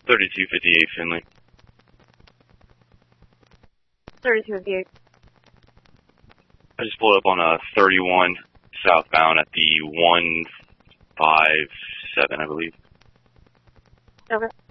3258 Finley. 3258. I just pulled up on a 31 southbound at the 157, I believe. Okay.